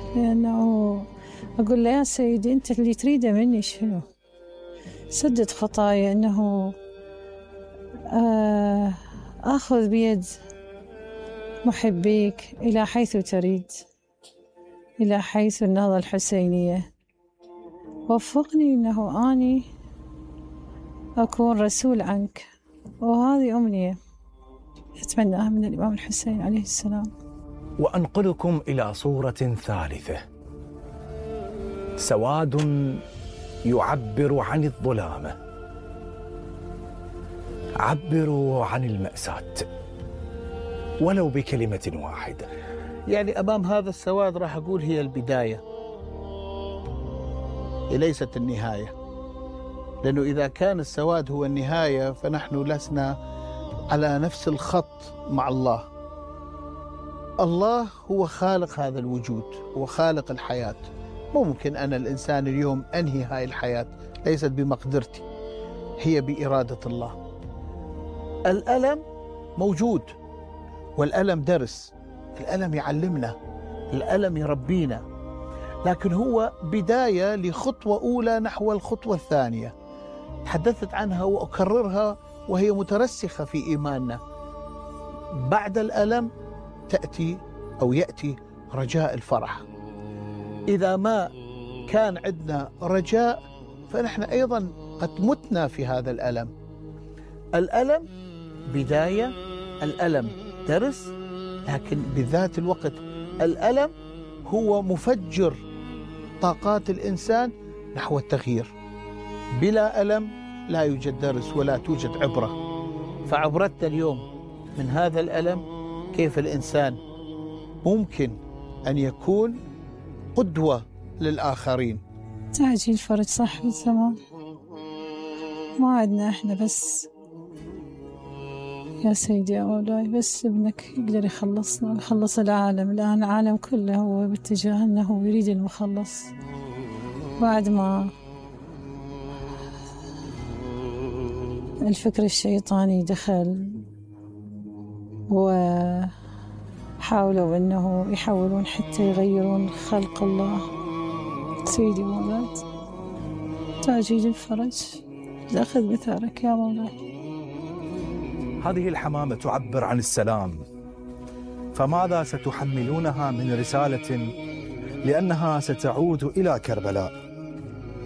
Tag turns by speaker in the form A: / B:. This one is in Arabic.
A: لأنه أقول له يا سيدي أنت اللي تريده مني شنو؟ سدد خطايا، أنه آخذ بيد محبيك إلى حيث تريد، إلى حيث النهضة الحسينية. وفقني أنه أني أكون رسول عنك، وهذه أمنية أتمناها من الإمام الحسين عليه السلام.
B: وأنقلكم إلى صورة ثالثة، سواد يعبر عن الظلامة. عبروا عن المأساة ولو بكلمة واحدة.
C: يعني أمام هذا السواد راح أقول هي البداية، هي ليست النهاية، لأنه إذا كان السواد هو النهاية فنحن لسنا على نفس الخط مع الله. الله هو خالق هذا الوجود، هو خالق الحياة. ممكن أنا الإنسان اليوم أنهي هاي الحياة، ليست بمقدرتي، هي بإرادة الله. الألم موجود، والألم درس، الألم يعلمنا، الألم يربينا، لكن هو بداية لخطوة أولى نحو الخطوة الثانية. تحدثت عنها وأكررها وهي مترسخة في إيماننا. بعد الألم يأتي رجاء الفرح. إذا ما كان عندنا رجاء فنحن أيضا قد متنا في هذا الألم. الألم بداية، الألم درس، لكن بذات الوقت الألم هو مفجر طاقات الإنسان نحو التغيير. بلا ألم لا يوجد درس ولا توجد عبرة. فعبرتنا اليوم من هذا الألم كيف الإنسان ممكن أن يكون قدوة للآخرين.
A: تعجيل الفرج صاحب الزمان ما عندنا احنا بس يا سيدي يا مولاي، بس ابنك يقدر يخلصنا ويخلص العالم. الآن العالم كله هو باتجاه أنه يريد المخلص بعد ما الفكر الشيطاني دخل وحاولوا أنه يحاولون حتى يغيرون خلق الله. سيدي مولاي تعجيل الفرج، أخذ بثارك يا مولاي.
B: هذه الحمامة تعبر عن السلام، فماذا ستحملونها من رسالة؟ لأنها ستعود إلى كربلاء.